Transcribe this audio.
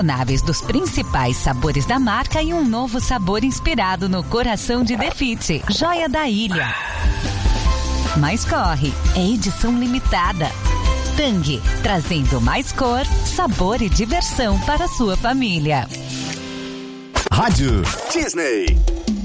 dos principais sabores da marca e um novo sabor inspirado no coração de Defite, joia da ilha. Mais corre, é edição limitada. Tang, trazendo mais cor, sabor e diversão para a sua família. Rádio Disney.